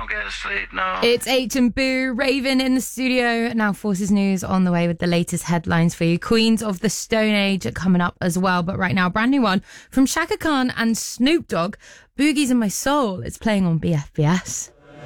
can't get to sleep now. It's H and Boo, Raven in the studio. Now Forces News on the way with the latest headlines for you. Queens of the Stone Age are coming up as well. But right now, brand new one from Shaka Khan and Snoop Dogg. Boogie's in My Soul. It's playing on BFBS.